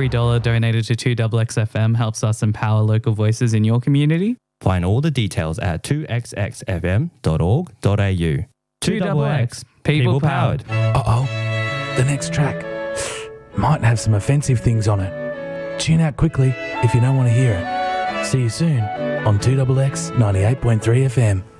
Every dollar donated to 2XXFM helps us empower local voices in your community. Find all the details at 2xxfm.org.au. 2XX, people powered. Uh-oh, the next track might have some offensive things on it. Tune out quickly if you don't want to hear it. See you soon on 2XX 98.3 FM.